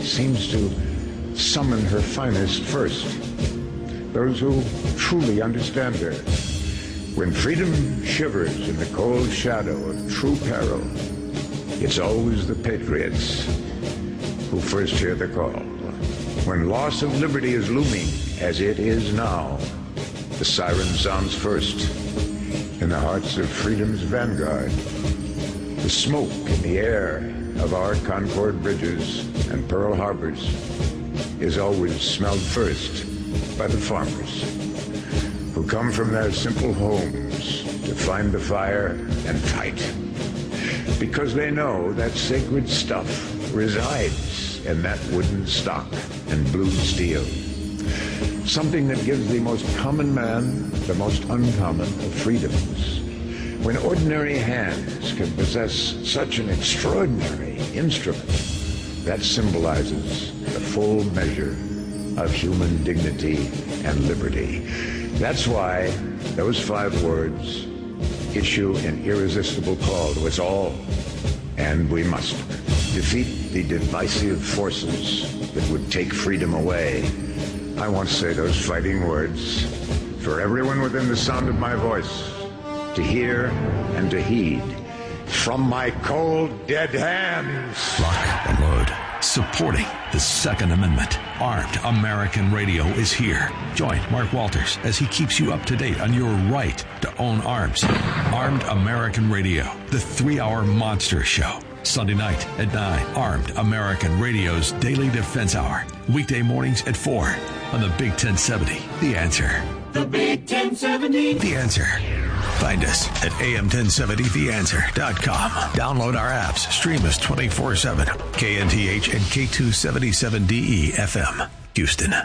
seems to summon her finest first, those who truly understand her. When freedom shivers in the cold shadow of true peril, it's always the patriots who first hear the call. When loss of liberty is looming, as it is now, the siren sounds first in the hearts of freedom's vanguard. The smoke in the air of our Concord bridges and Pearl Harbors is always smelled first by the farmers who come from their simple homes to find the fire and fight, because they know that sacred stuff resides in that wooden stock and blue steel, something that gives the most common man the most uncommon of freedoms. When ordinary hands can possess such an extraordinary instrument, that symbolizes the full measure of human dignity and liberty. That's why those 5 words issue an irresistible call to us all, and we must defeat the divisive forces that would take freedom away. I want to say those fighting words for everyone within the sound of my voice to hear and to heed from my cold, dead hands. Lock and load. Supporting the Second Amendment. Armed American Radio is here. Join Mark Walters as he keeps you up to date on your right to own arms. Armed American Radio, the 3-hour monster show. Sunday night at 9. Armed American Radio's Daily Defense Hour. Weekday mornings at 4 on the Big 1070. The Answer. The Big 1070. The Answer. Find us at am1070theanswer.com. Download our apps. Stream us 24/7. KNTH and K277DE FM. Houston.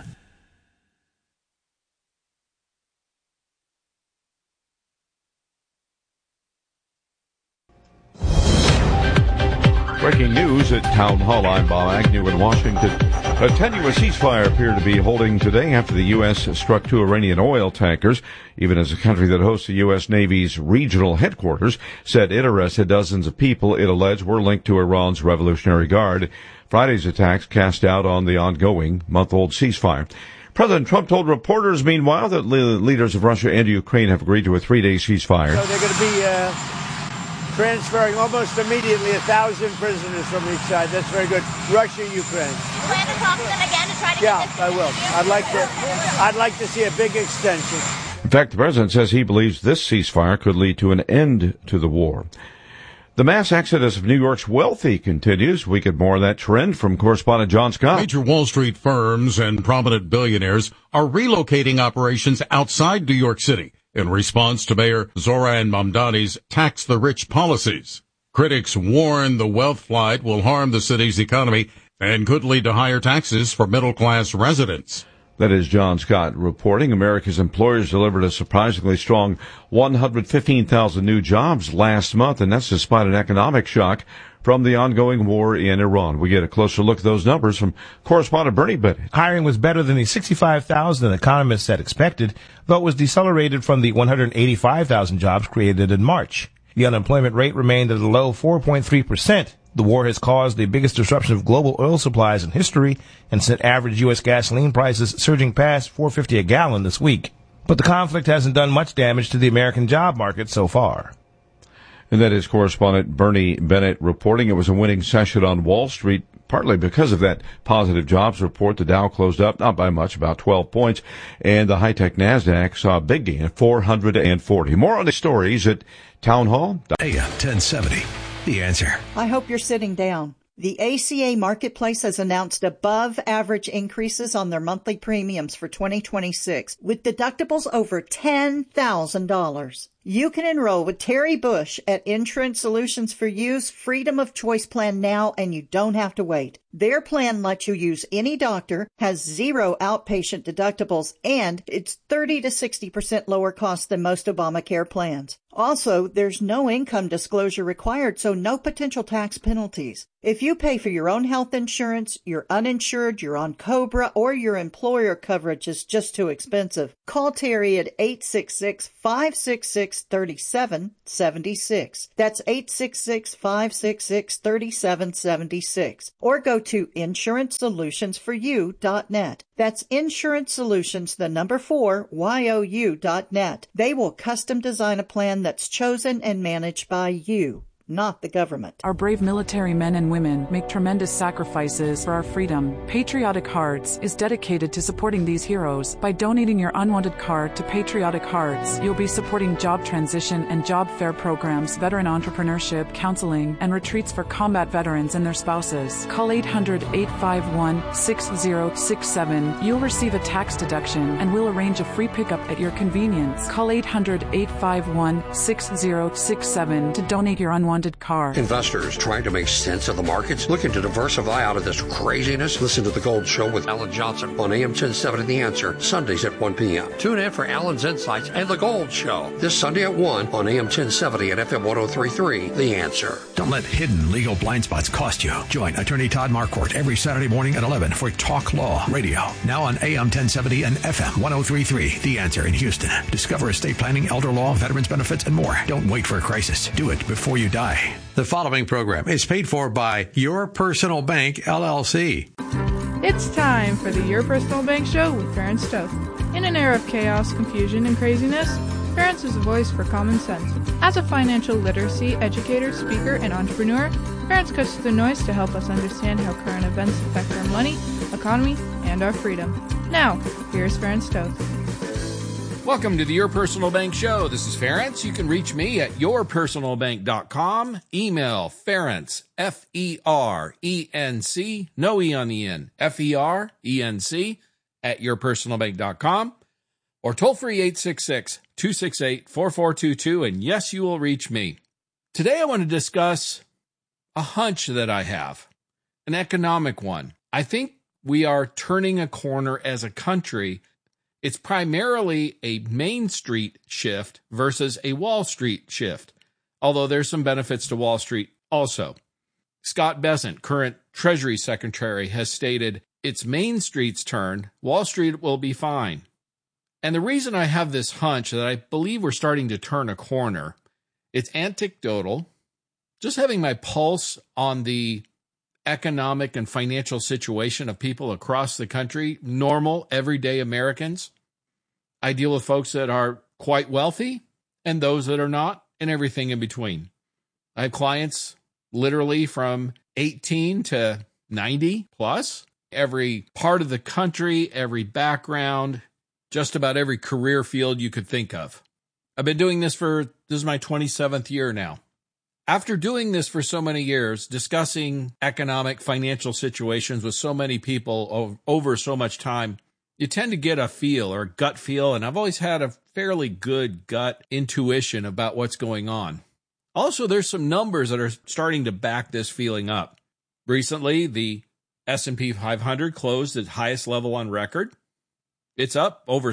Breaking news at Town Hall. I'm Bob Agnew in Washington. A tenuous ceasefire appeared to be holding today after the U.S. struck 2 Iranian oil tankers, even as a country that hosts the U.S. Navy's regional headquarters said it arrested dozens of people it alleged were linked to Iran's Revolutionary Guard. Friday's attacks cast doubt on the ongoing month-old ceasefire. President Trump told reporters, meanwhile, that leaders of Russia and Ukraine have agreed to a 3-day ceasefire. So they're going to be transferring almost immediately 1,000 prisoners from each side. That's very good. Russia, Ukraine. Plan to talk to them again to try to get this I will. I'd like to see a big extension. In fact, the president says he believes this ceasefire could lead to an end to the war. The mass exodus of New York's wealthy continues. We get more of that trend from correspondent John Scott. Major Wall Street firms and prominent billionaires are relocating operations outside New York City in response to Mayor Zoran Mamdani's tax the rich policies. Critics warn the wealth flight will harm the city's economy and could lead to higher taxes for middle-class residents. That is John Scott reporting. America's employers delivered a surprisingly strong 115,000 new jobs last month, and that's despite an economic shock from the ongoing war in Iran. We get a closer look at those numbers from correspondent Bernie Bennett. Hiring was better than the 65,000 economists had expected, though it was decelerated from the 185,000 jobs created in March. The unemployment rate remained at a low 4.3%. The war has caused the biggest disruption of global oil supplies in history and sent average U.S. gasoline prices surging past $4.50 a gallon this week. But the conflict hasn't done much damage to the American job market so far. And that is correspondent Bernie Bennett reporting. It was a winning session on Wall Street, partly because of that positive jobs report. The Dow closed up, not by much, about 12 points. And the high-tech NASDAQ saw a big gain of 440. More on the stories at Town Hall. AM 1070. The Answer. I hope you're sitting down. The ACA Marketplace has announced above-average increases on their monthly premiums for 2026, with deductibles over $10,000. You can enroll with Terry Bush at Insurance Solutions for You's Freedom of Choice plan now, and you don't have to wait. Their plan lets you use any doctor, has 0 outpatient deductibles, and it's 30 to 60% lower cost than most Obamacare plans. Also, there's no income disclosure required, so no potential tax penalties. If you pay for your own health insurance, you're uninsured, you're on COBRA, or your employer coverage is just too expensive, call Terry at 866-566-3776. That's 866-566-3776. Or go to InsuranceSolutionsForYou.net. That's Insurance Solutions, the number 4, YOU.net. They will custom design a plan that's chosen and managed by you, not the government. Our brave military men and women make tremendous sacrifices for our freedom. Patriotic Hearts is dedicated to supporting these heroes. By donating your unwanted card to Patriotic Hearts, you'll be supporting job transition and job fair programs, veteran entrepreneurship, counseling, and retreats for combat veterans and their spouses. Call 800-851-6067. You'll receive a tax deduction, and we'll arrange a free pickup at your convenience. Call 800-851-6067 to donate your unwanted car. Investors trying to make sense of the markets, looking to diversify out of this craziness? Listen to The Gold Show with Alan Johnson on AM 1070 The Answer, Sundays at 1 p.m. Tune in for Alan's insights and The Gold Show this Sunday at 1 on AM 1070 and FM 103.3 The Answer. Don't let hidden legal blind spots cost you. Join attorney Todd Marquardt every Saturday morning at 11 for Talk Law Radio. Now on AM 1070 and FM 103.3 The Answer in Houston. Discover estate planning, elder law, veterans benefits, and more. Don't wait for a crisis. Do it before you die. The following program is paid for by Your Personal Bank, LLC. It's time for the Your Personal Bank Show with Ferenc Toth. In an era of chaos, confusion, and craziness, Ferenc is a voice for common sense. As a financial literacy educator, speaker, and entrepreneur, Ferenc cuts through the noise to help us understand how current events affect our money, economy, and our freedom. Now, here's Ferenc Toth. Welcome to the Your Personal Bank Show. This is Ferenc. You can reach me at yourpersonalbank.com. Email Ferenc, F-E-R-E-N-C, no E on the end, F-E-R-E-N-C, at yourpersonalbank.com. Or toll free 866-268-4422. And yes, you will reach me. Today I want to discuss a hunch that I have, an economic one. I think we are turning a corner as a country. It's primarily a Main Street shift versus a Wall Street shift, although there's some benefits to Wall Street also. Scott Bessent, current Treasury Secretary, has stated, it's Main Street's turn, Wall Street will be fine. And the reason I have this hunch that I believe we're starting to turn a corner, it's anecdotal, just having my pulse on the economic and financial situation of people across the country, normal, everyday Americans. I deal with folks that are quite wealthy and those that are not, and everything in between. I have clients literally from 18 to 90 plus, every part of the country, every background, just about every career field you could think of. I've been doing this this is my 27th year now. After doing this for so many years, discussing economic, financial situations with so many people over so much time, you tend to get a feel or a gut feel, and I've always had a fairly good gut intuition about what's going on. Also, there's some numbers that are starting to back this feeling up. Recently, the S&P 500 closed at highest level on record. It's up over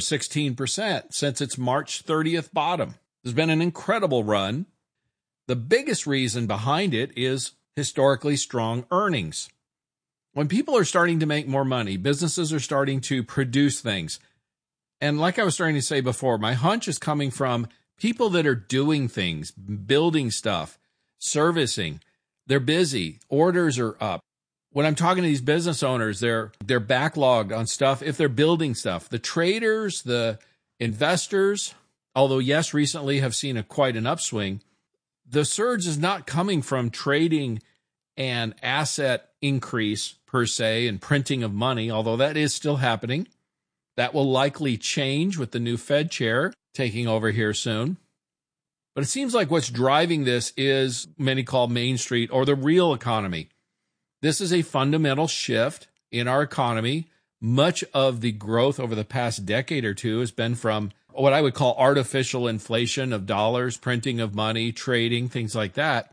16% since its March 30th bottom. There's been an incredible run. The biggest reason behind it is historically strong earnings. When people are starting to make more money, businesses are starting to produce things. And like I was starting to say before, my hunch is coming from people that are doing things, building stuff, servicing. They're busy. Orders are up. When I'm talking to these business owners, they're backlogged on stuff if they're building stuff. The traders, the investors, although yes, recently have seen quite an upswing, the surge is not coming from trading and asset increase per se and printing of money, although that is still happening. That will likely change with the new Fed chair taking over here soon. But it seems like what's driving this is many call Main Street or the real economy. This is a fundamental shift in our economy. Much of the growth over the past decade or two has been from what I would call artificial inflation of dollars, printing of money, trading, things like that.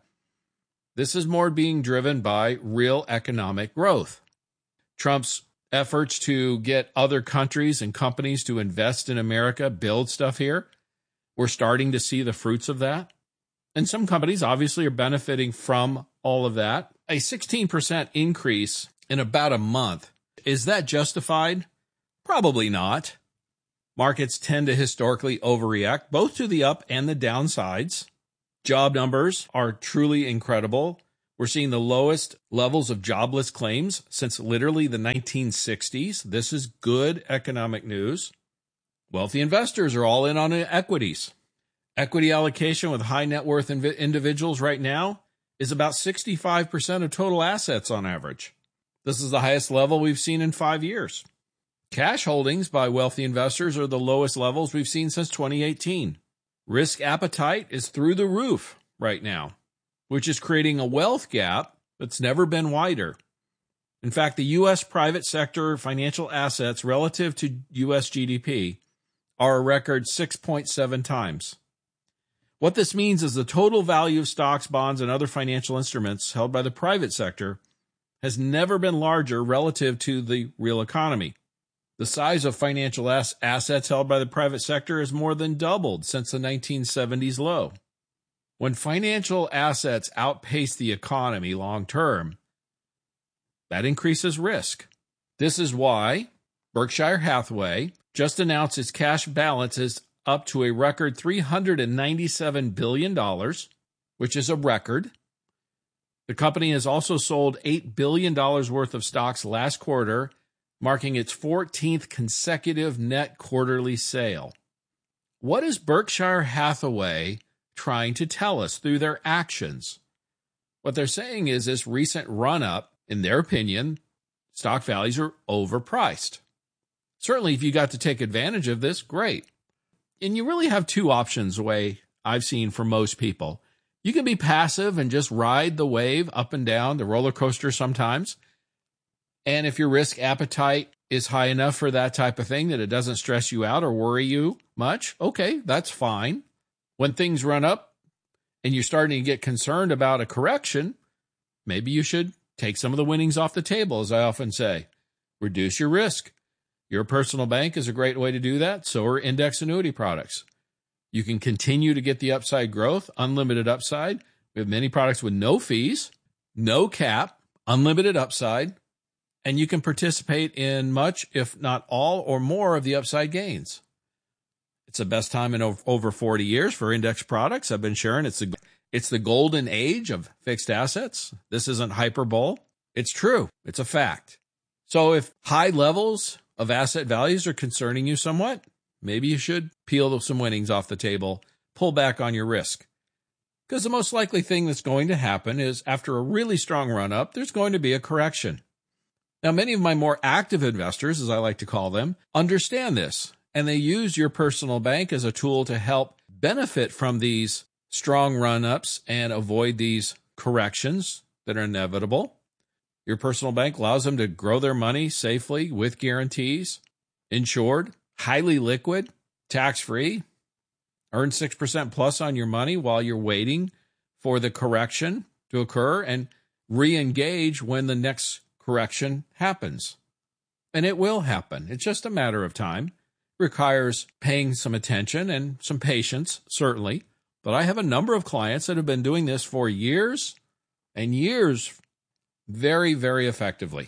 This is more being driven by real economic growth. Trump's efforts to get other countries and companies to invest in America, build stuff here, We're starting to see the fruits of that. And some companies obviously are benefiting from all of that. A 16% increase in about a month. Is that justified? Probably not. Markets tend to historically overreact, both to the up and the downsides. Job numbers are truly incredible. We're seeing the lowest levels of jobless claims since literally the 1960s. This is good economic news. Wealthy investors are all in on equities. Equity allocation with high net worth individuals right now is about 65% of total assets on average. This is the highest level we've seen in 5 years. Cash holdings by wealthy investors are the lowest levels we've seen since 2018. Risk appetite is through the roof right now, which is creating a wealth gap that's never been wider. In fact, the U.S. private sector financial assets relative to U.S. GDP are a record 6.7 times. What this means is the total value of stocks, bonds, and other financial instruments held by the private sector has never been larger relative to the real economy. The size of financial assets held by the private sector has more than doubled since the 1970s low. When financial assets outpace the economy long term, that increases risk. This is why Berkshire Hathaway just announced its cash balance is up to a record $397 billion, which is a record. The company has also sold $8 billion worth of stocks last quarter, marking its 14th consecutive net quarterly sale. What is Berkshire Hathaway trying to tell us through their actions? What they're saying is this recent run-up, in their opinion, stock values are overpriced. Certainly, if you got to take advantage of this, great. And you really have two options, the way I've seen for most people. You can be passive and just ride the wave up and down, the roller coaster sometimes. And if your risk appetite is high enough for that type of thing that it doesn't stress you out or worry you much, okay, that's fine. When things run up and you're starting to get concerned about a correction, maybe you should take some of the winnings off the table, as I often say. Reduce your risk. Your personal bank is a great way to do that. So are index annuity products. You can continue to get the upside growth, unlimited upside. We have many products with no fees, no cap, unlimited upside, and you can participate in much, if not all or more, of the upside gains. It's the best time in over 40 years for index products. I've been sharing it's the golden age of fixed assets. This isn't hyperbole. It's true. It's a fact. So if high levels of asset values are concerning you somewhat, maybe you should peel some winnings off the table, pull back on your risk. Because the most likely thing that's going to happen is after a really strong run-up, there's going to be a correction. Now, many of my more active investors, as I like to call them, understand this, and they use your personal bank as a tool to help benefit from these strong run-ups and avoid these corrections that are inevitable. Your personal bank allows them to grow their money safely with guarantees, insured, highly liquid, tax-free, earn 6% plus on your money while you're waiting for the correction to occur and re-engage when the next correction happens. And it will happen. It's just a matter of time. It requires paying some attention and some patience, certainly. But I have a number of clients that have been doing this for years and years very, very effectively.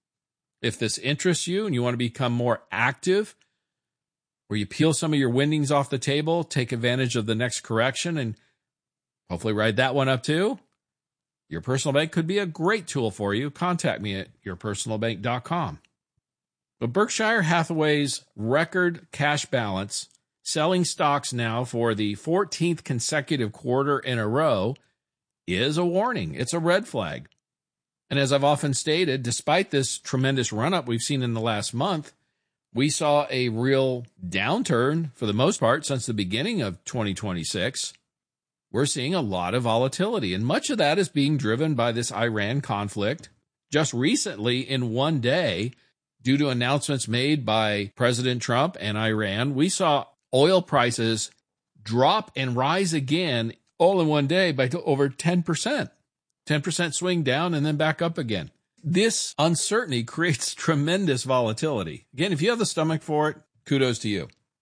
If this interests you and you want to become more active, where you peel some of your winnings off the table, take advantage of the next correction, and hopefully ride that one up too, your personal bank could be a great tool for you. Contact me at yourpersonalbank.com. But Berkshire Hathaway's record cash balance, selling stocks now for the 14th consecutive quarter in a row, is a warning. It's a red flag. And as I've often stated, despite this tremendous run-up we've seen in the last month, we saw a real downturn for the most part since the beginning of 2026. We're seeing a lot of volatility, and much of that is being driven by this Iran conflict. Just recently, in one day, due to announcements made by President Trump and Iran, we saw oil prices drop and rise again all in one day by over 10%. 10% swing down and then back up again. This uncertainty creates tremendous volatility. Again, if you have the stomach for it, kudos to you.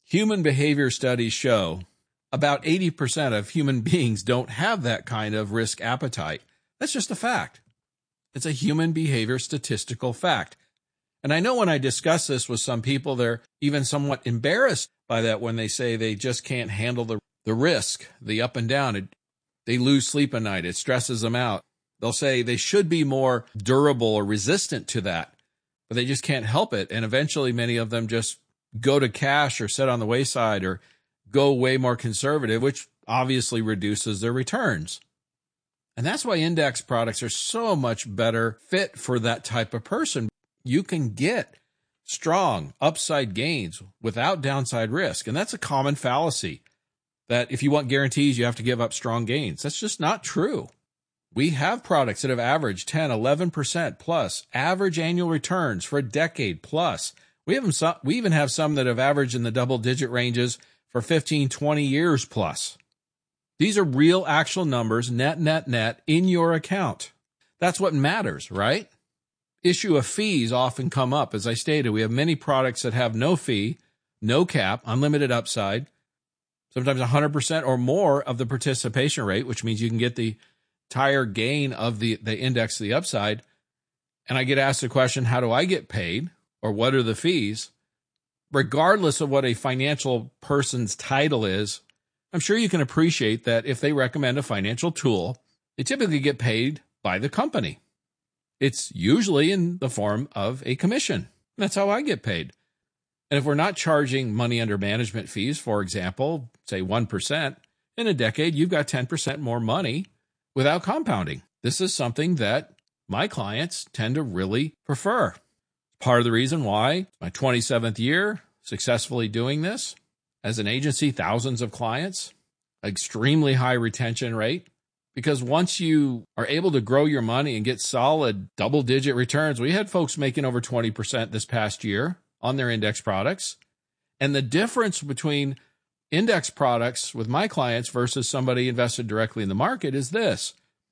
human behavior studies show about 80% of human beings don't have that kind of risk appetite. That's just a fact. It's a human behavior statistical fact. And I know when I discuss this with some people, they're even somewhat embarrassed by that when they say they just can't handle the risk, the up and down. They lose sleep at night. It stresses them out. They'll say they should be more durable or resistant to that, but they just can't help it. And eventually many of them just go to cash or sit on the wayside or go way more conservative, which obviously reduces their returns. And that's why index products are so much better fit for that type of person. You can get strong upside gains without downside risk. And that's a common fallacy, that if you want guarantees, you have to give up strong gains. That's just not true. We have products that have averaged 10, 11% plus average annual returns for a decade plus. We even have some that have averaged in the double-digit ranges for 15, 20 years plus. These are real actual numbers, net, in your account. That's what matters, right? Issue of fees often come up. As I stated, we have many products that have no fee, no cap, unlimited upside, sometimes 100% or more of the participation rate, which means you can get the entire gain of the index to the upside. And I get asked the question, how do I get paid? Or what are the fees? Regardless of what a financial person's title is, I'm sure you can appreciate that if they recommend a financial tool, they typically get paid by the company. It's usually in the form of a commission. That's how I get paid. And if we're not charging money under management fees, for example, say 1%, in a decade, you've got 10% more money without compounding. This is something that my clients tend to really prefer. Part of the reason why my 27th year successfully doing this as an agency, thousands of clients, extremely high retention rate, because once you are able to grow your money and get solid double-digit returns, we had folks making over 20% this past year on their index products. And the difference between index products with my clients versus somebody invested directly in the market is this.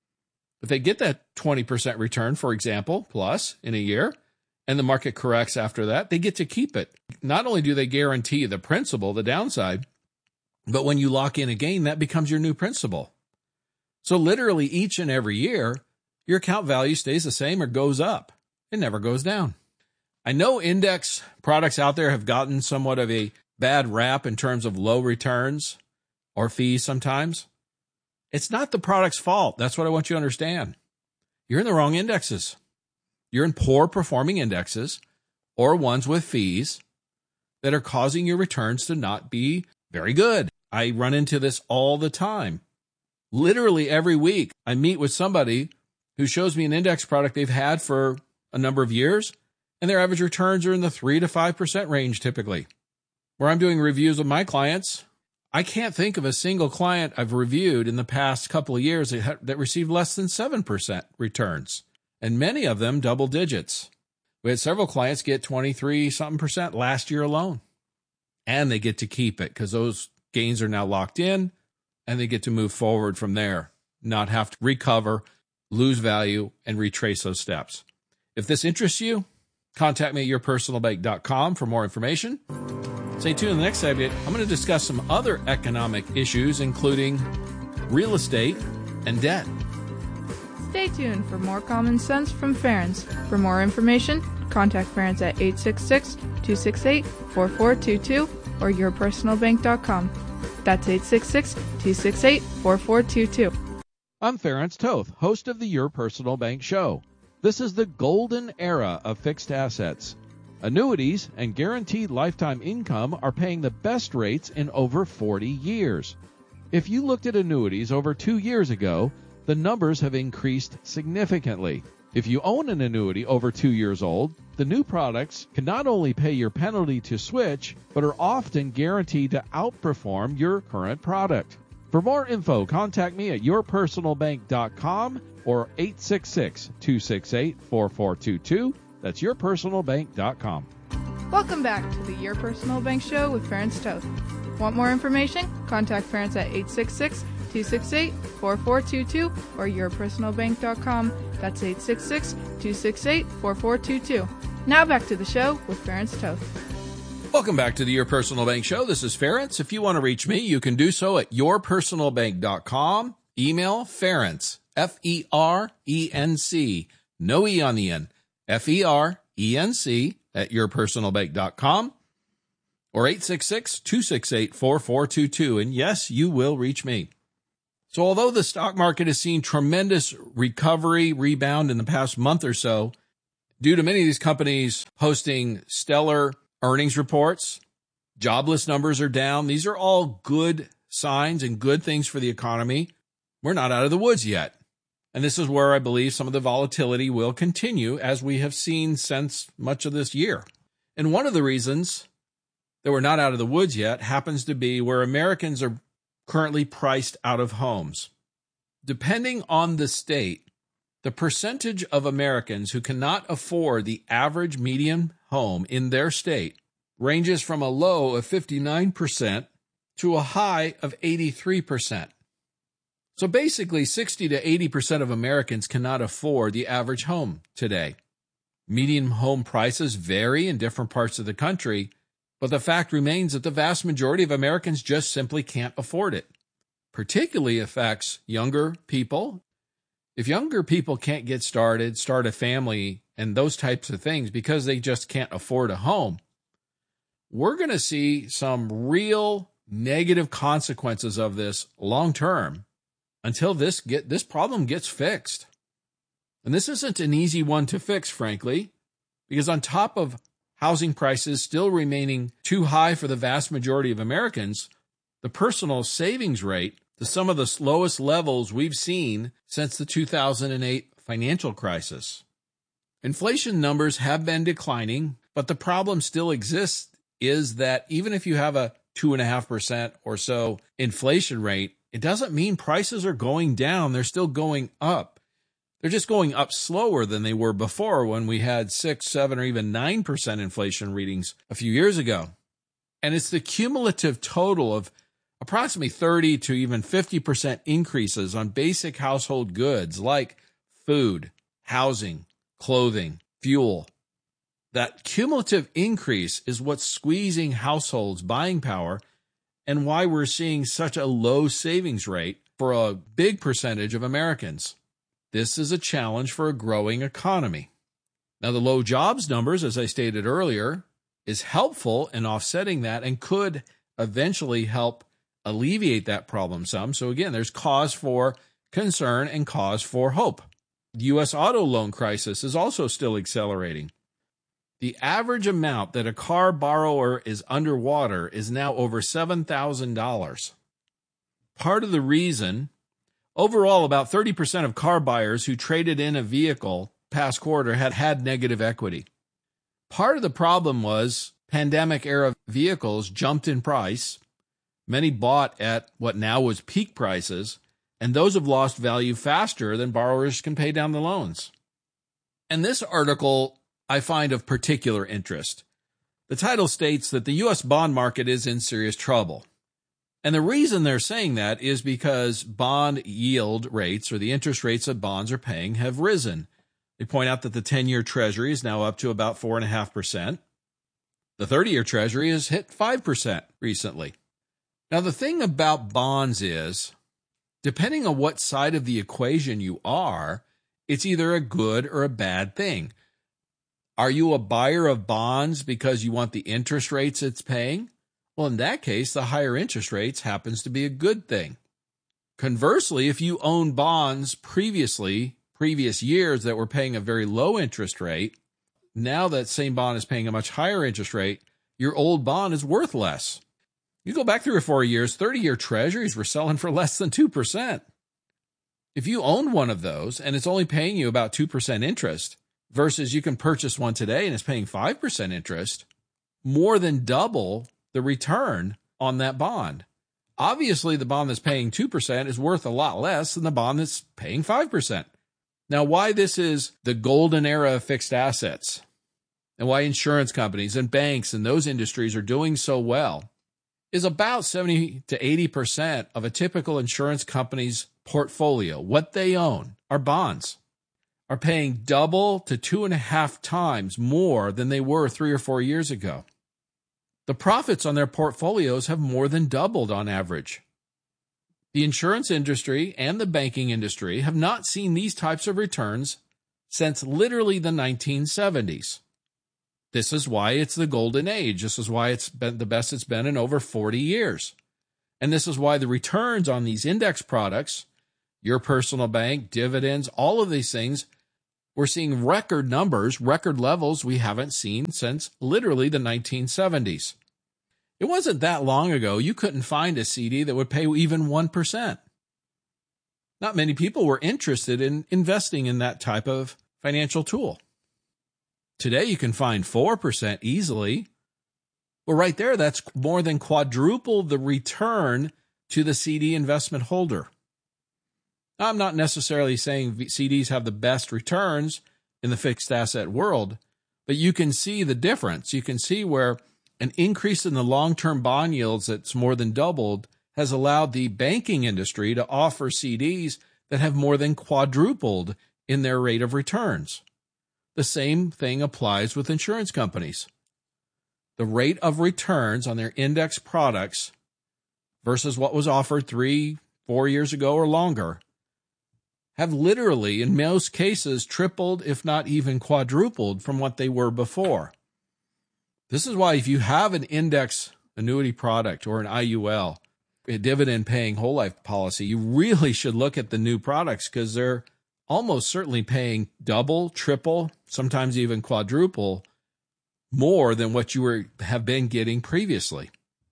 If they get that 20% return, for example, plus in a year, and the market corrects after that, they get to keep it. Not only do they guarantee the principal, the downside, but when you lock in a gain, that becomes your new principal. So literally each and every year, your account value stays the same or goes up. It never goes down. I know index products out there have gotten somewhat of a bad rap in terms of low returns or fees sometimes. It's not the product's fault. That's what I want you to understand. You're in the wrong indexes. You're in poor performing indexes or ones with fees that are causing your returns to not be very good. I run into this all the time. Literally every week, I meet with somebody who shows me an index product they've had for a number of years, and their average returns are in the 3 to 5% range typically. Where I'm doing reviews with my clients, I can't think of a single client I've reviewed in the past couple of years that received less than 7% returns, and many of them double digits. We had several clients get 23-something% last year alone, and they get to keep it because those gains are now locked in, and they get to move forward from there, not have to recover, lose value, and retrace those steps. If this interests you, contact me at yourpersonalbank.com for more information. Stay tuned in the next segment. I'm going to discuss some other economic issues, including real estate and debt. Stay tuned for more common sense from Ferenc. For more information, contact Ferenc at 866-268-4422 or yourpersonalbank.com. That's 866-268-4422. I'm Ferenc Toth, host of the Your Personal Bank Show. This is the golden era of fixed assets. Annuities and guaranteed lifetime income are paying the best rates in over 40 years. If you looked at annuities over 2 years ago, the numbers have increased significantly. If you own an annuity over 2 years old, the new products can not only pay your penalty to switch, but are often guaranteed to outperform your current product. For more info, contact me at yourpersonalbank.com or 866-268-4422. That's yourpersonalbank.com. Welcome back to the Your Personal Bank Show with Ferenc Toth. Want more information? Contact Ferenc at 866-268-4422 or yourpersonalbank.com. That's 866-268-4422. Now back to the show with Ferenc Toth. Welcome back to the Your Personal Bank Show. This is Ference. If you want to reach me, you can do so at yourpersonalbank.com. Email Ference, F-E-R-E-N-C, no E on the end, F-E-R-E-N-C at yourpersonalbank.com or 866-268-4422. And yes, you will reach me. So although the stock market has seen tremendous rebound in the past month or so, due to many of these companies posting stellar earnings reports, jobless numbers are down. These are all good signs and good things for the economy. We're not out of the woods yet. And this is where I believe some of the volatility will continue, as we have seen since much of this year. And one of the reasons that we're not out of the woods yet happens to be where Americans are currently priced out of homes. Depending on the state, the percentage of Americans who cannot afford the average median home in their state ranges from a low of 59% to a high of 83%. So basically, 60 to 80% of Americans cannot afford the average home today. Median home prices vary in different parts of the country, but the fact remains that the vast majority of Americans just simply can't afford it. Particularly affects younger people. If younger people can't get started, start a family, and those types of things because they just can't afford a home, we're going to see some real negative consequences of this long term until this problem gets fixed. And this isn't an easy one to fix, frankly, because on top of housing prices still remaining too high for the vast majority of Americans, the personal savings rate to some of the lowest levels we've seen since the 2008 financial crisis. Inflation numbers have been declining, but the problem still exists is that even if you have a 2.5% or so inflation rate, it doesn't mean prices are going down. They're still going up. They're just going up slower than they were before when we had 6, 7, or even 9% inflation readings a few years ago. And it's the cumulative total of approximately 30 to even 50% increases on basic household goods like food, housing, clothing, fuel. That cumulative increase is what's squeezing households' buying power and why we're seeing such a low savings rate for a big percentage of Americans. This is a challenge for a growing economy. Now, the low jobs numbers, as I stated earlier, is helpful in offsetting that and could eventually help alleviate that problem some. So again, there's cause for concern and cause for hope. The U.S. auto loan crisis is also still accelerating. The average amount that a car borrower is underwater is now over $7,000. Part of the reason, overall, about 30% of car buyers who traded in a vehicle past quarter had negative equity. Part of the problem was pandemic-era vehicles jumped in price. Many bought at what now was peak prices, and those have lost value faster than borrowers can pay down the loans. And this article I find of particular interest. The title states that the U.S. bond market is in serious trouble. And the reason they're saying that is because bond yield rates, or the interest rates that bonds are paying, have risen. They point out that the 10-year Treasury is now up to about 4.5%. The 30-year Treasury has hit 5% recently. Now, the thing about bonds is, depending on what side of the equation you are, it's either a good or a bad thing. Are you a buyer of bonds because you want the interest rates it's paying? Well, in that case, the higher interest rates happens to be a good thing. Conversely, if you own bonds previous years that were paying a very low interest rate, now that same bond is paying a much higher interest rate, your old bond is worth less. You go back 3 or 4 years, 30-year Treasuries were selling for less than 2%. If you owned one of those and it's only paying you about 2% interest, versus you can purchase one today and it's paying 5% interest, more than double the return on that bond. Obviously, the bond that's paying 2% is worth a lot less than the bond that's paying 5%. Now, why this is the golden era of fixed assets and why insurance companies and banks and those industries are doing so well is about 70 to 80% of a typical insurance company's portfolio, what they own, are bonds, are paying double to 2.5 times more than they were 3 or 4 years ago. The profits on their portfolios have more than doubled on average. The insurance industry and the banking industry have not seen these types of returns since literally the 1970s. This is why it's the golden age. This is why it's been the best it's been in over 40 years. And this is why the returns on these index products, your personal bank, dividends, all of these things, we're seeing record numbers, record levels we haven't seen since literally the 1970s. It wasn't that long ago you couldn't find a CD that would pay even 1%. Not many people were interested in investing in that type of financial tool. Today you can find 4% easily. Well, right there, that's more than quadruple the return to the CD investment holder. I'm not necessarily saying CDs have the best returns in the fixed asset world, but you can see the difference. You can see where an increase in the long-term bond yields that's more than doubled has allowed the banking industry to offer CDs that have more than quadrupled in their rate of returns. The same thing applies with insurance companies. The rate of returns on their index products versus what was offered 3-4 years ago or longer have literally, in most cases, tripled, if not even quadrupled from what they were before. This is why if you have an index annuity product or an IUL, a dividend-paying whole life policy, you really should look at the new products because they're almost certainly paying double, triple, sometimes even quadruple more than what you have been getting previously.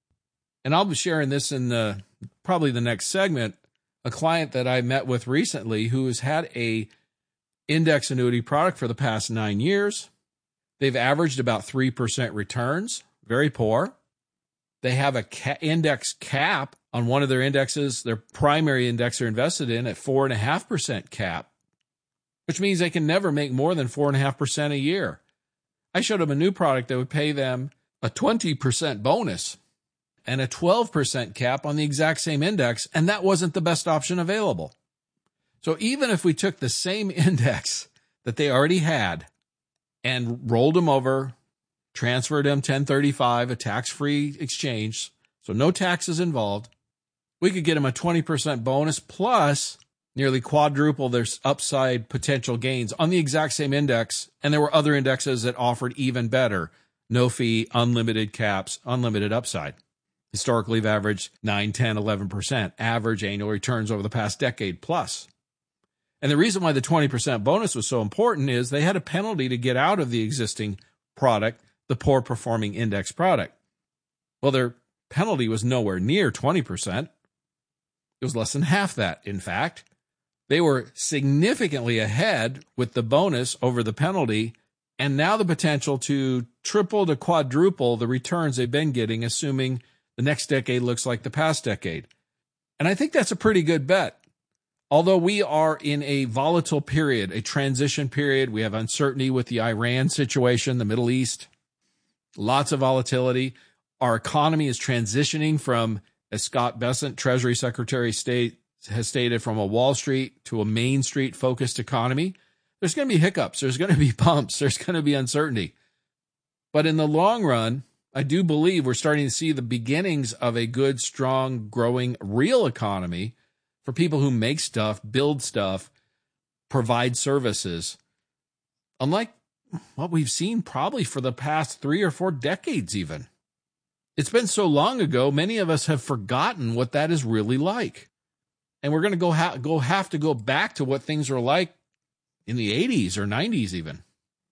And I'll be sharing this in probably the next segment. A client that I met with recently who has had a index annuity product for the past 9 years. They've averaged about 3% returns, very poor. They have a index cap on one of their indexes, their primary index they're invested in, at 4.5% cap, which means they can never make more than 4.5% a year. I showed them a new product that would pay them a 20% bonus and a 12% cap on the exact same index, and that wasn't the best option available. So even if we took the same index that they already had and rolled them over, transferred them 1035, a tax-free exchange, so no taxes involved, we could get them a 20% bonus plus nearly quadruple their upside potential gains on the exact same index, and there were other indexes that offered even better, no fee, unlimited caps, unlimited upside. Historically, they've averaged 9, 10, 11% average annual returns over the past decade plus. And the reason why the 20% bonus was so important is they had a penalty to get out of the existing product, the poor performing index product. Well, their penalty was nowhere near 20%. It was less than half that, in fact. They were significantly ahead with the bonus over the penalty, and now the potential to triple to quadruple the returns they've been getting, assuming the next decade looks like the past decade. And I think that's a pretty good bet. Although we are in a volatile period, a transition period, we have uncertainty with the Iran situation, the Middle East, lots of volatility. Our economy is transitioning from, as Scott Bessent, Treasury Secretary of State, has stated, from a Wall Street to a Main Street focused economy. There's going to be hiccups. There's going to be bumps. There's going to be uncertainty. But in the long run, I do believe we're starting to see the beginnings of a good, strong, growing real economy for people who make stuff, build stuff, provide services, unlike what we've seen probably for the past 3 or 4 decades even. It's been so long ago, many of us have forgotten what that is really like. And we're going to have to go back to what things were like in the 80s or 90s even.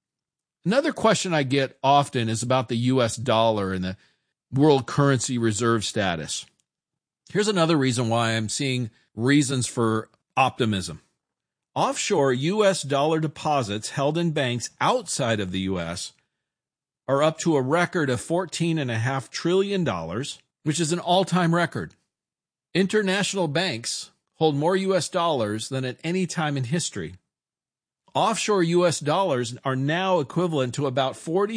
Another question I get often is about the U.S. dollar and the world currency reserve status. Here's another reason why I'm seeing reasons for optimism. Offshore U.S. dollar deposits held in banks outside of the U.S. are up to a record of $14.5 trillion, which is an all-time record. International banks hold more U.S. dollars than at any time in history. Offshore U.S. dollars are now equivalent to about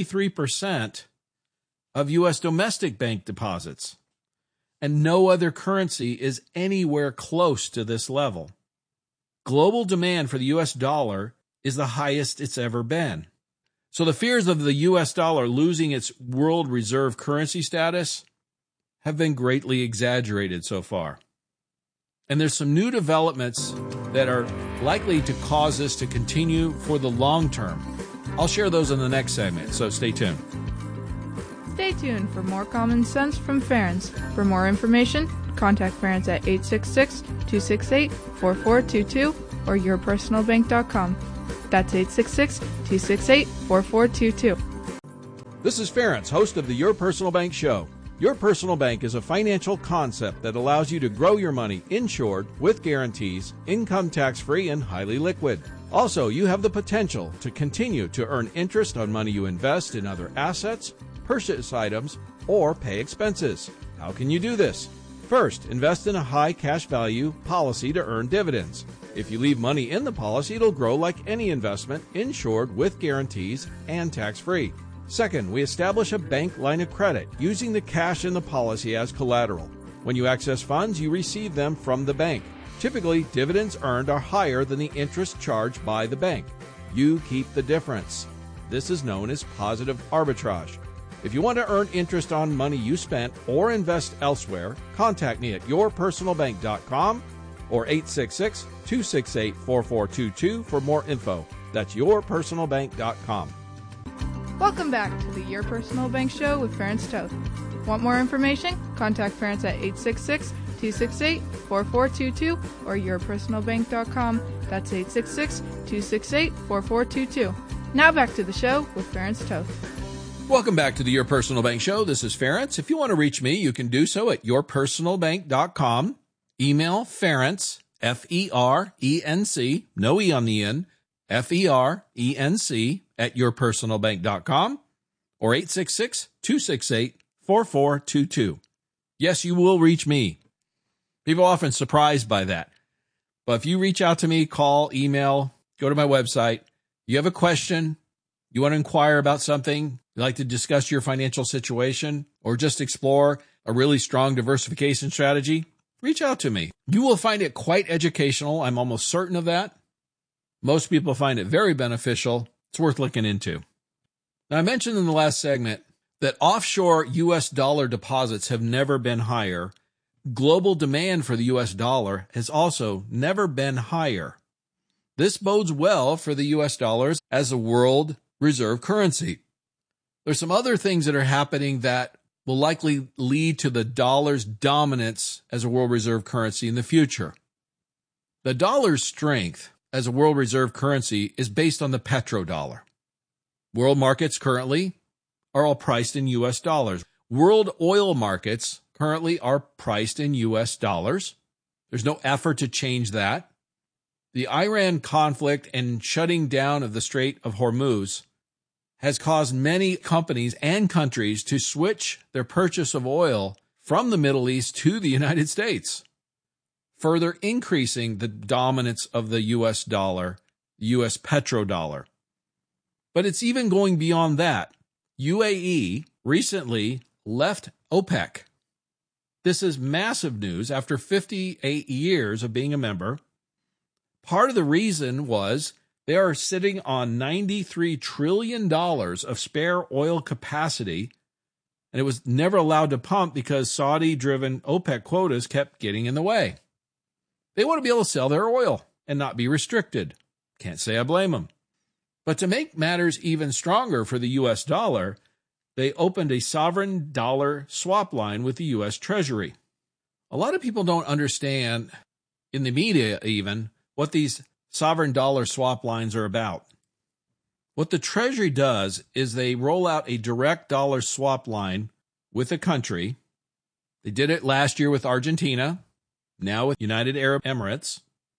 43% of U.S. domestic bank deposits, and no other currency is anywhere close to this level. Global demand for the U.S. dollar is the highest it's ever been. So the fears of the U.S. dollar losing its world reserve currency status have been greatly exaggerated so far. And there's some new developments that are likely to cause this to continue for the long term. I'll share those in the next segment, so stay tuned. Stay tuned for more common sense from Ferenc. For more information, contact Ferenc at 866-268-4422 or yourpersonalbank.com. That's 866-268-4422. This is Ferenc, host of the Your Personal Bank Show. Your Personal Bank is a financial concept that allows you to grow your money insured with guarantees, income tax-free, and highly liquid. Also, you have the potential to continue to earn interest on money you invest in other assets, purchase items, or pay expenses. How can you do this? First, invest in a high cash value policy to earn dividends. If you leave money in the policy, it'll grow like any investment, insured with guarantees and tax-free. Second, we establish a bank line of credit using the cash in the policy as collateral. When you access funds, you receive them from the bank. Typically, dividends earned are higher than the interest charged by the bank. You keep the difference. This is known as positive arbitrage. If you want to earn interest on money you spent or invest elsewhere, contact me at yourpersonalbank.com or 866-268-4422 for more info. That's yourpersonalbank.com. Welcome back to the Your Personal Bank Show with Ferenc Toth. Want more information? Contact Ferenc at 866-268-4422 or yourpersonalbank.com. That's 866-268-4422. Now back to the show with Ferenc Toth. Welcome back to the Your Personal Bank Show. This is Ferenc. If you want to reach me, you can do so at yourpersonalbank.com. Email Ferenc, F-E-R-E-N-C, no E on the end, F-E-R-E-N-C at yourpersonalbank.com or 866-268-4422. Yes, you will reach me. People are often surprised by that. But if you reach out to me, call, email, go to my website, you have a question, you want to inquire about something, you like to discuss your financial situation, or just explore a really strong diversification strategy, reach out to me. You will find it quite educational. I'm almost certain of that. Most people find it very beneficial. It's worth looking into. Now, I mentioned in the last segment that offshore U.S. dollar deposits have never been higher. Global demand for the U.S. dollar has also never been higher. This bodes well for the U.S. dollars as a world reserve currency. There's some other things that are happening that will likely lead to the dollar's dominance as a world reserve currency in the future. The dollar's strength as a world reserve currency is based on the petrodollar. World markets currently are all priced in U.S. dollars. World oil markets currently are priced in U.S. dollars. There's no effort to change that. The Iran conflict and shutting down of the Strait of Hormuz has caused many companies and countries to switch their purchase of oil from the Middle East to the United States, further increasing the dominance of the U.S. dollar, the U.S. petrodollar. But it's even going beyond that. UAE recently left OPEC. This is massive news after 58 years of being a member. Part of the reason was they are sitting on $93 trillion of spare oil capacity, and it was never allowed to pump because Saudi-driven OPEC quotas kept getting in the way. They want to be able to sell their oil and not be restricted. Can't say I blame them. But to make matters even stronger for the U.S. dollar, they opened a sovereign dollar swap line with the U.S. Treasury. A lot of people don't understand, in the media even, what these sovereign dollar swap lines are about. What the Treasury does is they roll out a direct dollar swap line with a country. They did it last year with Argentina, now with United Arab Emirates.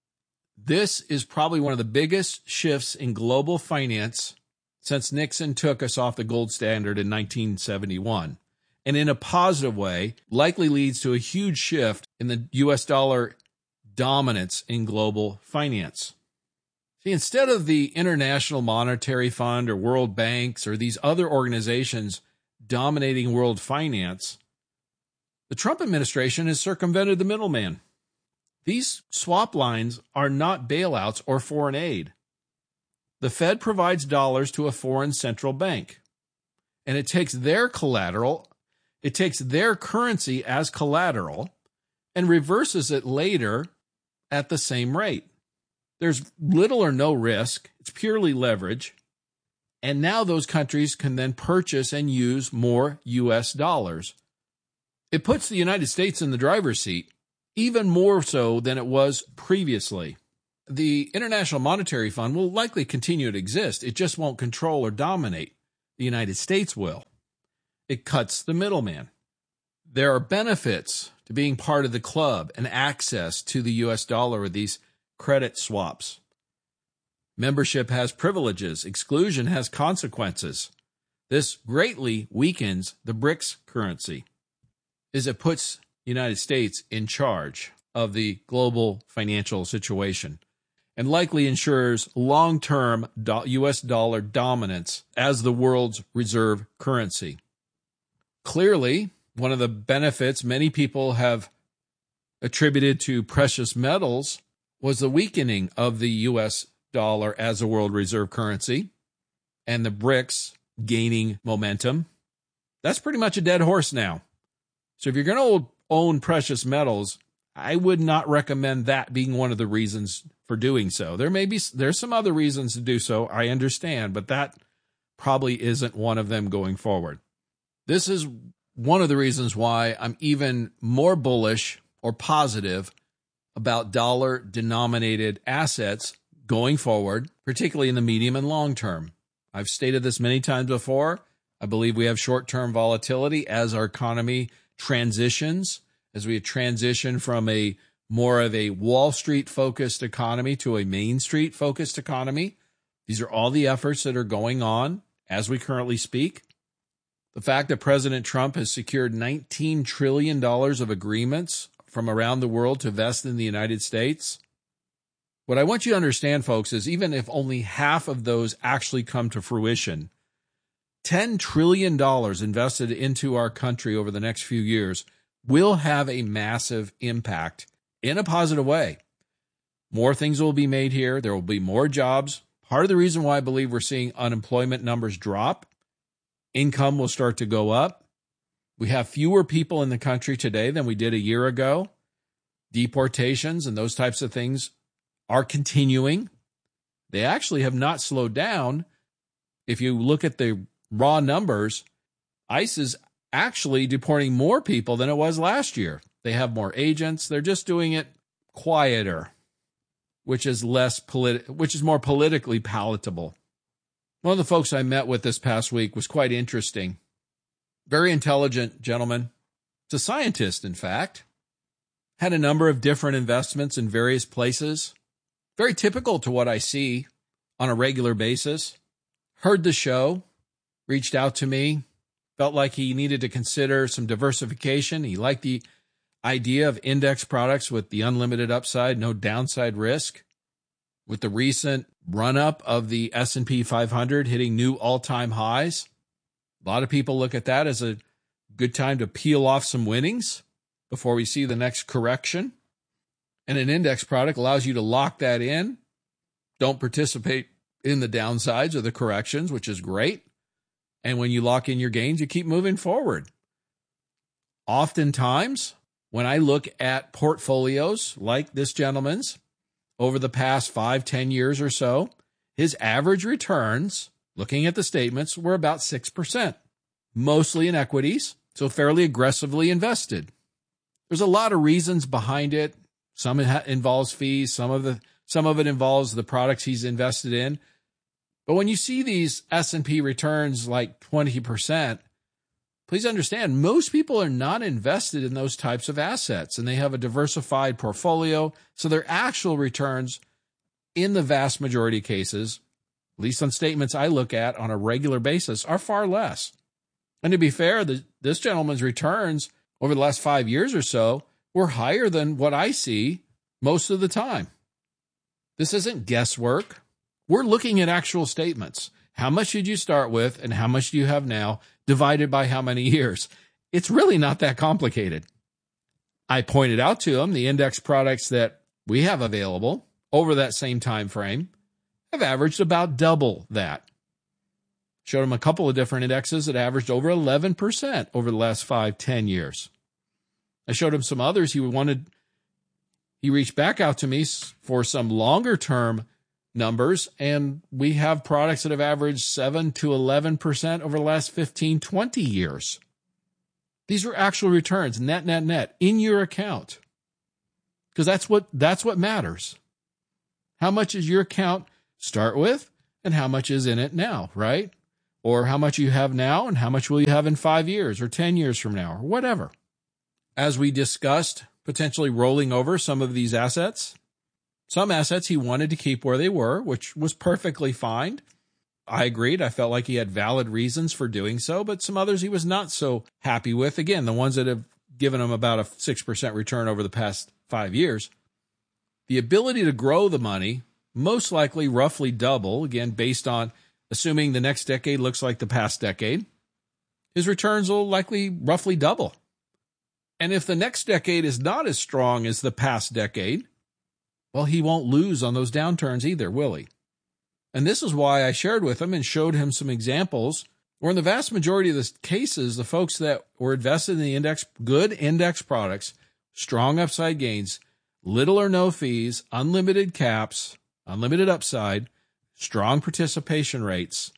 This is probably one of the biggest shifts in global finance since Nixon took us off the gold standard in 1971. And in a positive way, likely leads to a huge shift in the U.S. dollar dominance in global finance. See, instead of the International Monetary Fund or World Banks or these other organizations dominating world finance, the Trump administration has circumvented the middleman. These swap lines are not bailouts or foreign aid. The Fed provides dollars to a foreign central bank, and it takes their collateral, it takes their currency as collateral, and reverses it later at the same rate. There's little or no risk. It's purely leverage. And now those countries can then purchase and use more U.S. dollars. It puts the United States in the driver's seat, even more so than it was previously. The International Monetary Fund will likely continue to exist. It just won't control or dominate. The United States will. It cuts the middleman. There are benefits to being part of the club and access to the U.S. dollar with these credit swaps. Membership has privileges. Exclusion has consequences. This greatly weakens the BRICS currency, as it puts the United States in charge of the global financial situation and likely ensures long-term U.S. dollar dominance as the world's reserve currency. Clearly, one of the benefits many people have attributed to precious metals was the weakening of the U.S. dollar as a world reserve currency and the BRICS gaining momentum. That's pretty much a dead horse now. So if you're going to own precious metals, I would not recommend that being one of the reasons for doing so. There's some other reasons to do so, I understand, but that probably isn't one of them going forward. This is one of the reasons why I'm even more bullish or positive about dollar-denominated assets going forward, particularly in the medium and long term. I've stated this many times before. I believe we have short-term volatility as our economy transitions, as we transition from a more of a Wall Street-focused economy to a Main Street-focused economy. These are all the efforts that are going on as we currently speak. The fact that President Trump has secured $19 trillion of agreements from around the world to invest in the United States. What I want you to understand, folks, is even if only half of those actually come to fruition, $10 trillion invested into our country over the next few years will have a massive impact in a positive way. More things will be made here. There will be more jobs. Part of the reason why I believe we're seeing unemployment numbers drop, income will start to go up. We have fewer people in the country today than we did a year ago. Deportations and those types of things are continuing. They actually have not slowed down. If you look at the raw numbers, ICE is actually deporting more people than it was last year. They have more agents. They're just doing it quieter, which is more politically palatable. One of the folks I met with this past week was quite interesting. Very intelligent gentleman. It's a scientist, in fact. Had a number of different investments in various places. Very typical to what I see on a regular basis. Heard the show, reached out to me, felt like he needed to consider some diversification. He liked the idea of index products with the unlimited upside, no downside risk. With the recent run-up of the S&P 500 hitting new all-time highs, a lot of people look at that as a good time to peel off some winnings before we see the next correction. And an index product allows you to lock that in. Don't participate in the downsides or the corrections, which is great. And when you lock in your gains, you keep moving forward. Oftentimes, when I look at portfolios like this gentleman's over the past 5-10 years or so, his average returns, looking at the statements, were about 6%, mostly in equities, so fairly aggressively invested. There's a lot of reasons behind it. Some involves fees, some of it involves the products he's invested in. But when you see these S&P returns like 20%, please understand, most people are not invested in those types of assets, and they have a diversified portfolio, so their actual returns, in the vast majority of cases, at least on statements I look at on a regular basis, are far less. And to be fair, this gentleman's returns over the last 5 years or so were higher than what I see most of the time. This isn't guesswork. We're looking at actual statements. How much did you start with and how much do you have now divided by how many years? It's really not that complicated. I pointed out to him the index products that we have available over that same time frame have averaged about double that. Showed him a couple of different indexes that averaged over 11% over the last 5-10 years. I showed him some others he reached back out to me for some longer term numbers, and we have products that have averaged 7 to 11% over the last 15-20 years. These are actual returns, net, in your account. Because that's what matters. How much does your account start with, and how much is in it now, right? Or how much you have now, and how much will you have in 5 years or 10 years from now, or whatever. As we discussed, potentially rolling over some of these assets. Some assets he wanted to keep where they were, which was perfectly fine. I agreed. I felt like he had valid reasons for doing so, but some others he was not so happy with. Again, the ones that have given him about a 6% return over the past 5 years. The ability to grow the money, most likely roughly double, again, based on assuming the next decade looks like the past decade, his returns will likely roughly double. And if the next decade is not as strong as the past decade, well, he won't lose on those downturns either, will he? And this is why I shared with him and showed him some examples where in the vast majority of the cases, the folks that were invested in the good index products, strong upside gains, little or no fees, unlimited caps, unlimited upside, strong participation rates,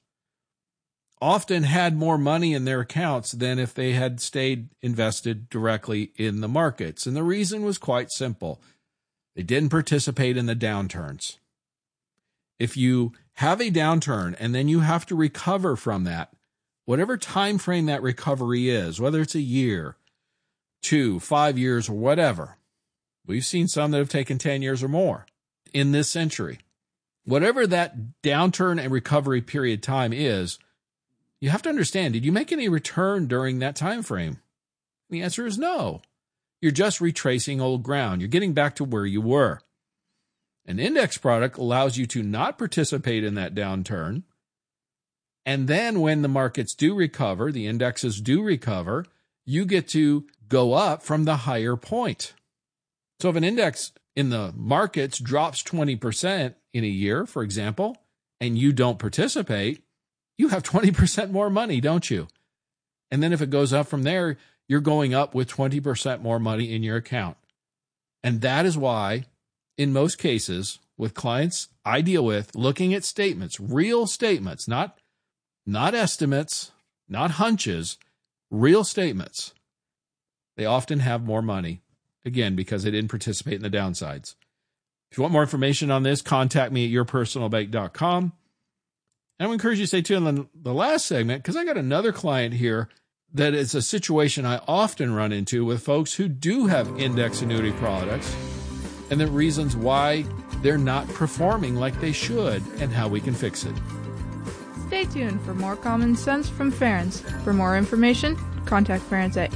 often had more money in their accounts than if they had stayed invested directly in the markets. And the reason was quite simple. They didn't participate in the downturns. If you have a downturn and then you have to recover from that, whatever time frame that recovery is, whether it's a year, 2, 5 years, or whatever, we've seen some that have taken 10 years or more in this century. Whatever that downturn and recovery period time is, you have to understand, did you make any return during that time frame? The answer is no. You're just retracing old ground. You're getting back to where you were. An index product allows you to not participate in that downturn. And then when the markets do recover, the indexes do recover, you get to go up from the higher point. So if an index in the markets drops 20% in a year, for example, and you don't participate, you have 20% more money, don't you? And then if it goes up from there, you're going up with 20% more money in your account. And that is why, in most cases, with clients I deal with, looking at statements, real statements, not estimates, not hunches, real statements, they often have more money, again, because they didn't participate in the downsides. If you want more information on this, contact me at yourpersonalbank.com. And I would encourage you to stay tuned on the last segment because I got another client here that is a situation I often run into with folks who do have index annuity products and the reasons why they're not performing like they should and how we can fix it. Stay tuned for more common sense from Ferenc. For more information, contact Ferenc at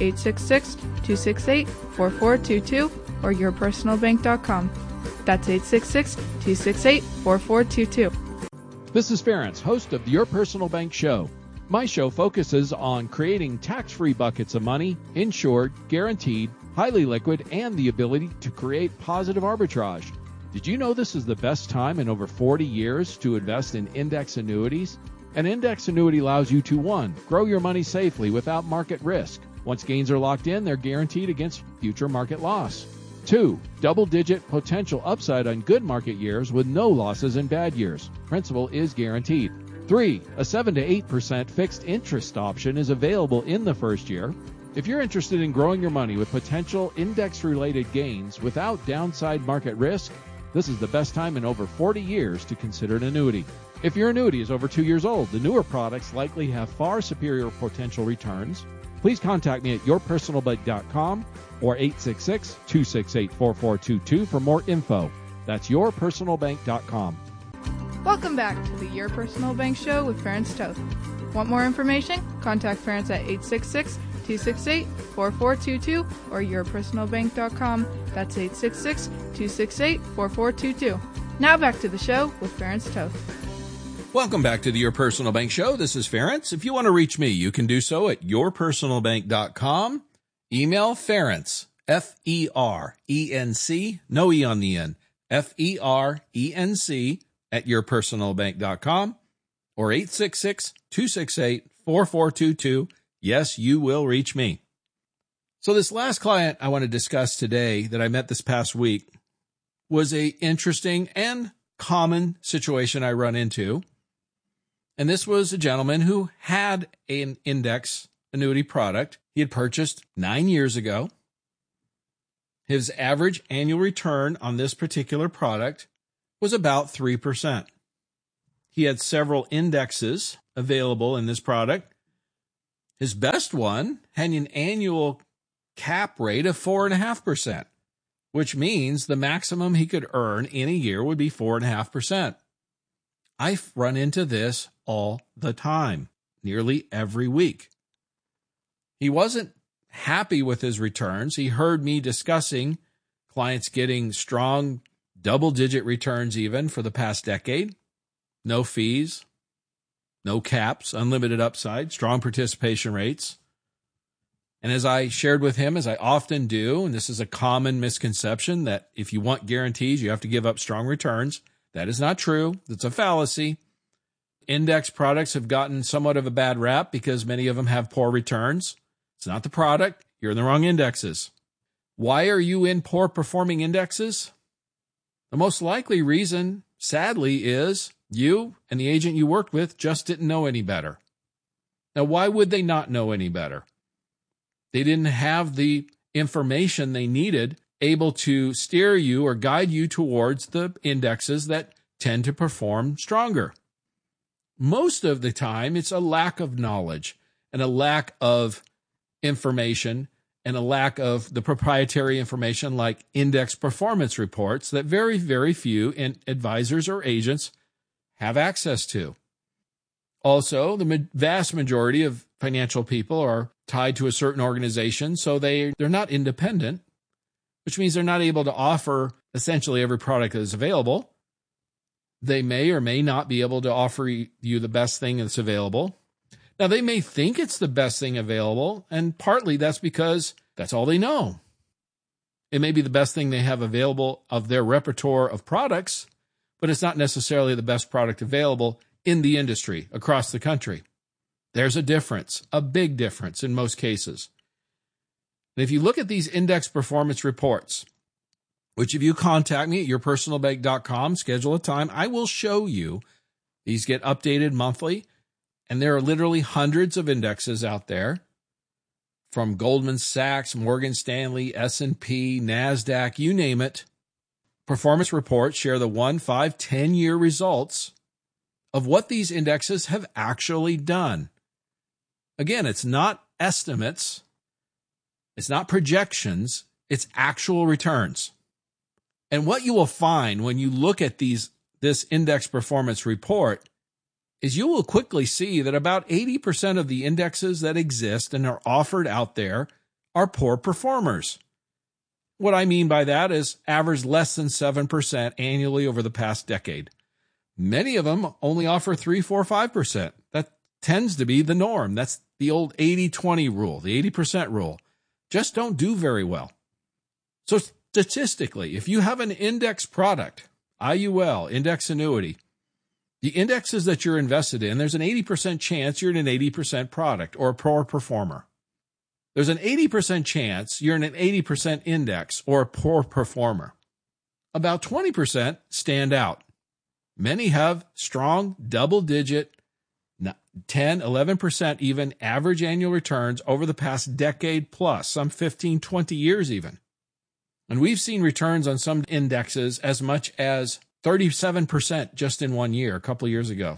866-268-4422 or yourpersonalbank.com. That's 866-268-4422. This is Ferenc, host of the Your Personal Bank Show. My show focuses on creating tax-free buckets of money, insured, guaranteed, highly liquid, and the ability to create positive arbitrage. Did you know this is the best time in over 40 years to invest in index annuities? An index annuity allows you to 1. Grow your money safely without market risk. Once gains are locked in, they're guaranteed against future market loss. 2. Double-digit potential upside on good market years with no losses in bad years. Principal is guaranteed. 3. A 7 to 8% fixed interest option is available in the first year. If you're interested in growing your money with potential index-related gains without downside market risk, this is the best time in over 40 years to consider an annuity. If your annuity is over 2 years old, the newer products likely have far superior potential returns. Please contact me at yourpersonalbank.com or 866-268-4422 for more info. That's yourpersonalbank.com. Welcome back to the Your Personal Bank Show with Ferenc Toth. Want more information? Contact Ferenc at 866-268-4422 or yourpersonalbank.com. That's 866-268-4422. Now back to the show with Ferenc Toth. Welcome back to the Your Personal Bank Show. This is Ferenc. If you want to reach me, you can do so at yourpersonalbank.com. Email Ferenc, F-E-R-E-N-C, no E on the end, Ferenc at yourpersonalbank.com or 866-268-4422. Yes, you will reach me. So this last client I want to discuss today that I met this past week was a interesting and common situation I run into. And this was a gentleman who had an index annuity product he had purchased 9 years ago. His average annual return on this particular product was about 3%. He had several indexes available in this product. His best one had an annual cap rate of 4.5%, which means the maximum he could earn in a year would be 4.5%. I run into this all the time, nearly every week. He wasn't happy with his returns. He heard me discussing clients getting strong double-digit returns even for the past decade. No fees, no caps, unlimited upside, strong participation rates. And as I shared with him, as I often do, and this is a common misconception, that if you want guarantees, you have to give up strong returns. That is not true. It's a fallacy. Index products have gotten somewhat of a bad rap because many of them have poor returns. It's not the product. You're in the wrong indexes. Why are you in poor performing indexes? The most likely reason, sadly, is you and the agent you worked with just didn't know any better. Now, why would they not know any better? They didn't have the information they needed able to steer you or guide you towards the indexes that tend to perform stronger. Most of the time, it's a lack of knowledge and a lack of information and a lack of the proprietary information like index performance reports that very, very few advisors or agents have access to. Also, the vast majority of financial people are tied to a certain organization, so they're not independent, which means they're not able to offer essentially every product that is available. They may or may not be able to offer you the best thing that's available. Now, they may think it's the best thing available, and partly that's because that's all they know. It may be the best thing they have available of their repertoire of products, but it's not necessarily the best product available in the industry across the country. There's a difference, a big difference in most cases. And if you look at these index performance reports, which if you contact me at yourpersonalbank.com, schedule a time, I will show you. These get updated monthly, and there are literally hundreds of indexes out there from Goldman Sachs, Morgan Stanley, S&P, NASDAQ, you name it. Performance reports share the 1, 5, 10-year results of what these indexes have actually done. Again, it's not estimates, it's not projections, it's actual returns. And what you will find when you look at this index performance report is you will quickly see that about 80% of the indexes that exist and are offered out there are poor performers. What I mean by that is average less than 7% annually over the past decade. Many of them only offer 3, 4, 5%. That tends to be the norm. That's the old 80-20 rule, the 80% rule. Just don't do very well. So statistically, if you have an index product, IUL, index annuity, the indexes that you're invested in, there's an 80% chance you're in an 80% product or a poor performer. There's an 80% chance you're in an 80% index or a poor performer. About 20% stand out. Many have strong double-digit, 10, 11% even average annual returns over the past decade plus, some 15, 20 years even. And we've seen returns on some indexes as much as 37% just in 1 year, a couple of years ago.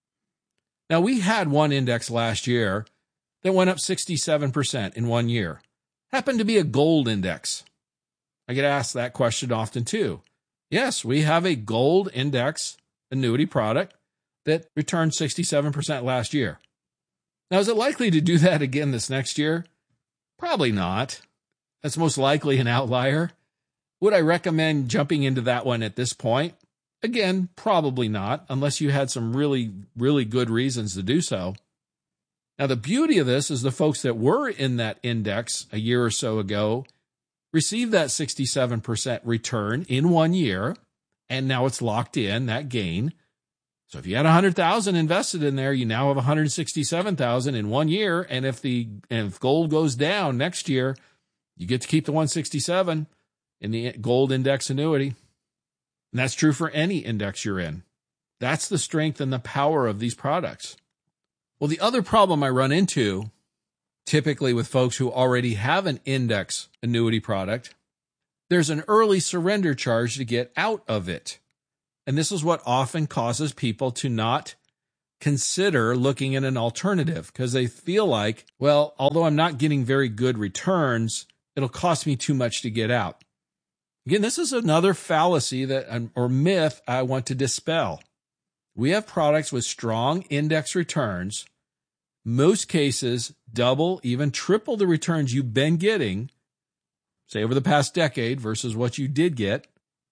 Now, we had one index last year that went up 67% in 1 year. Happened to be a gold index. I get asked that question often too. Yes, we have a gold index annuity product that returned 67% last year. Now, is it likely to do that again this next year? Probably not. That's most likely an outlier. Would I recommend jumping into that one at this point? Again, probably not, unless you had some really, really good reasons to do so. Now, the beauty of this is the folks that were in that index a year or so ago received that 67% return in 1 year, and now it's locked in, that gain. So if you had 100,000 invested in there, you now have 167,000 in 1 year. And if gold goes down next year, you get to keep the 167 in the gold index annuity. And that's true for any index you're in. That's the strength and the power of these products. Well, the other problem I run into, typically with folks who already have an index annuity product, there's an early surrender charge to get out of it. And this is what often causes people to not consider looking at an alternative because they feel like, well, although I'm not getting very good returns, it'll cost me too much to get out. Again, this is another fallacy or myth I want to dispel. We have products with strong index returns, most cases double, even triple the returns you've been getting, say over the past decade versus what you did get,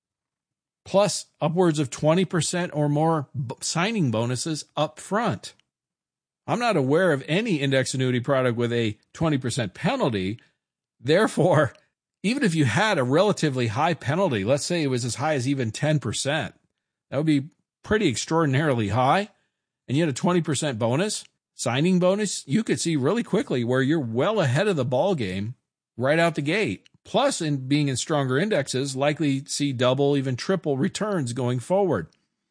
plus upwards of 20% or more signing bonuses up front. I'm not aware of any index annuity product with a 20% penalty. Therefore, even if you had a relatively high penalty, let's say it was as high as even 10%, that would be pretty extraordinarily high, and you had a 20% bonus, signing bonus, you could see really quickly where you're well ahead of the ball game right out the gate. Plus, in being in stronger indexes, likely see double, even triple returns going forward.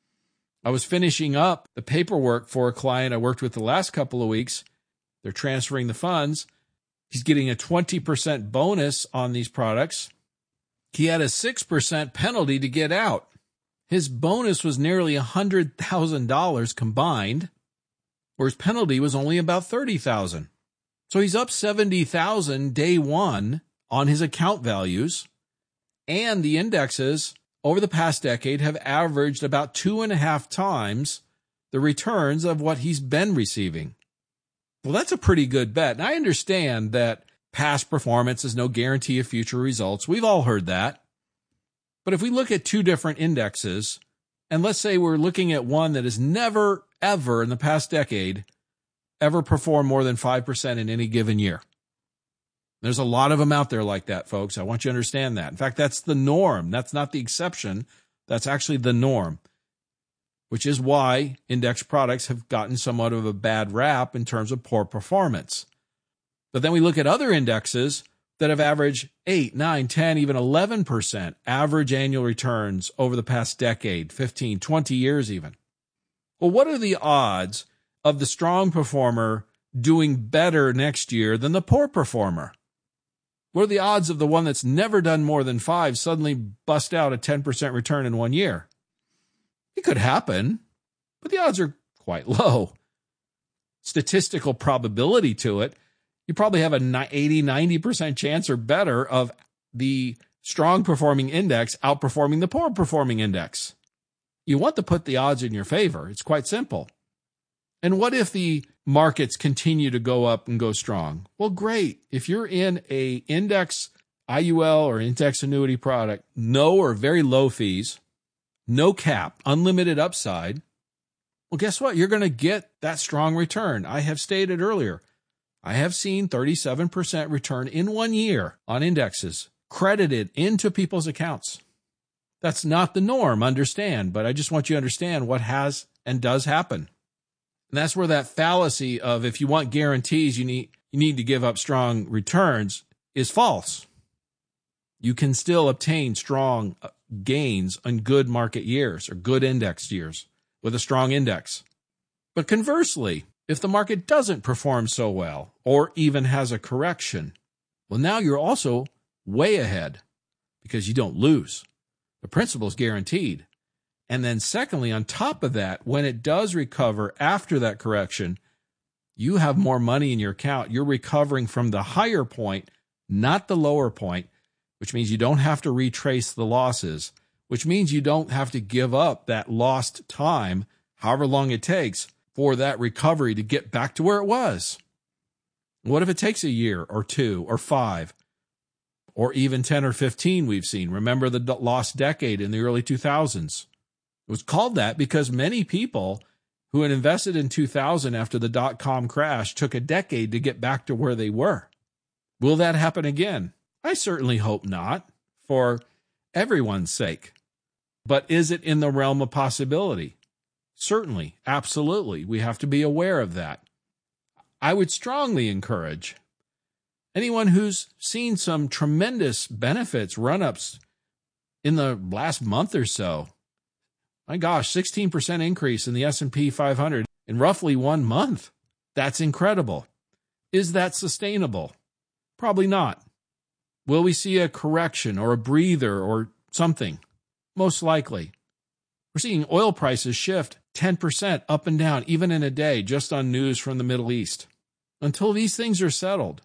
I was finishing up the paperwork for a client I worked with the last couple of weeks. They're transferring the funds. He's getting a 20% bonus on these products. He had a 6% penalty to get out. His bonus was nearly $100,000 combined, where his penalty was only about $30,000. So he's up $70,000 day one on his account values, and the indexes over the past decade have averaged about 2.5 times the returns of what he's been receiving. Well, that's a pretty good bet. And I understand that past performance is no guarantee of future results. We've all heard that. But if we look at two different indexes, and let's say we're looking at one that has never, ever in the past decade, ever performed more than 5% in any given year. There's a lot of them out there like that, folks. I want you to understand that. In fact, that's the norm. That's not the exception. That's actually the norm, which is why index products have gotten somewhat of a bad rap in terms of poor performance. But then we look at other indexes that have averaged 8, 9, 10, even 11% average annual returns over the past decade, 15, 20 years even. Well, what are the odds of the strong performer doing better next year than the poor performer? What are the odds of the one that's never done more than 5 suddenly bust out a 10% return in 1 year? It could happen, but the odds are quite low. Statistical probability to it, you probably have an 80, 90% chance or better of the strong performing index outperforming the poor performing index. You want to put the odds in your favor. It's quite simple. And what if the markets continue to go up and go strong? Well, great. If you're in a index IUL or index annuity product, no or very low fees, no cap, unlimited upside, well, guess what? You're going to get that strong return. I have stated earlier, I have seen 37% return in 1 year on indexes credited into people's accounts. That's not the norm, understand, but I just want you to understand what has and does happen. And that's where that fallacy of if you want guarantees, you need to give up strong returns is false. You can still obtain strong gains on good market years or good indexed years with a strong index. But conversely, if the market doesn't perform so well or even has a correction, well, now you're also way ahead because you don't lose. The principal is guaranteed. And then secondly, on top of that, when it does recover after that correction, you have more money in your account. You're recovering from the higher point, not the lower point, which means you don't have to retrace the losses, which means you don't have to give up that lost time, however long it takes, for that recovery to get back to where it was. What if it takes a year or 2 or 5 or even 10 or 15 we've seen? Remember the lost decade in the early 2000s. It was called that because many people who had invested in 2000 after the dot-com crash took a decade to get back to where they were. Will that happen again? I certainly hope not, for everyone's sake. But is it in the realm of possibility? Certainly, absolutely. We have to be aware of that. I would strongly encourage anyone who's seen some tremendous benefits, run-ups in the last month or so. My gosh, 16% increase in the S&P 500 in roughly 1 month. That's incredible. Is that sustainable? Probably not. Will we see a correction or a breather or something? Most likely. We're seeing oil prices shift 10% up and down, even in a day, just on news from the Middle East. Until these things are settled,